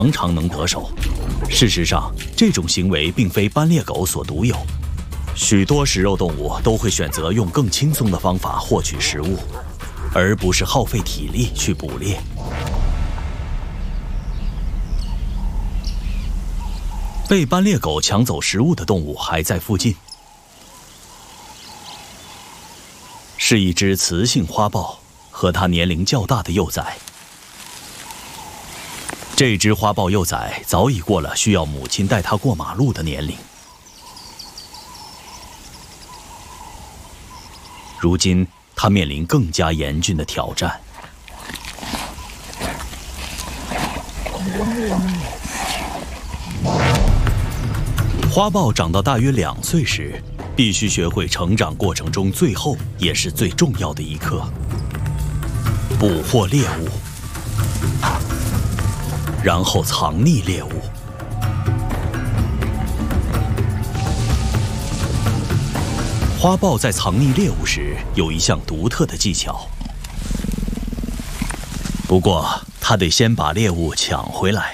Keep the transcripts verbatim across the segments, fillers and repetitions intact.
常常能得手。事实上，这种行为并非斑鬣狗所独有，许多食肉动物都会选择用更轻松的方法获取食物，而不是耗费体力去捕猎。被斑鬣狗抢走食物的动物还在附近，是一只雌性花豹和它年龄较大的幼崽。这只花豹幼崽早已过了需要母亲带它过马路的年龄，如今它面临更加严峻的挑战。花豹长到大约两岁时，必须学会成长过程中最后也是最重要的一课：捕获猎物，然后藏匿猎物。花豹在藏匿猎物时有一项独特的技巧，不过它得先把猎物抢回来。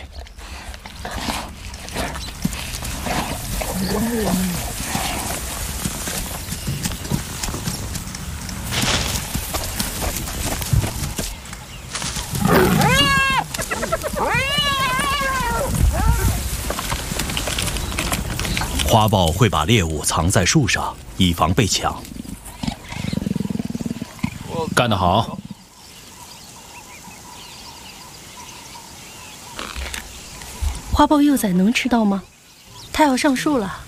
花豹会把猎物藏在树上，以防被抢。 干得好！ 花豹幼崽能吃到吗？它要上树了。